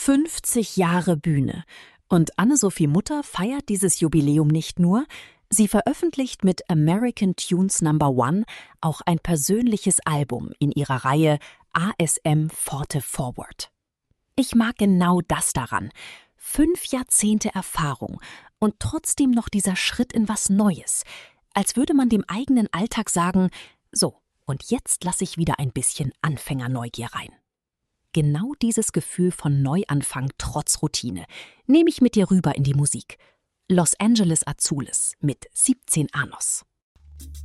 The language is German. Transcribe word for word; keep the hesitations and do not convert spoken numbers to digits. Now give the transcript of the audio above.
fünfzig Jahre Bühne. Und Anne-Sophie Mutter feiert dieses Jubiläum nicht nur, sie veröffentlicht mit American Tunes Number One auch ein persönliches Album in ihrer Reihe A S M Forte Forward. Ich mag genau das daran. Fünf Jahrzehnte Erfahrung und trotzdem noch dieser Schritt in was Neues. Als würde man dem eigenen Alltag sagen, so, und jetzt lasse ich wieder ein bisschen Anfängerneugier rein. Genau dieses Gefühl von Neuanfang trotz Routine nehme ich mit dir rüber in die Musik. Los Angeles Azules mit siebzehn Anos.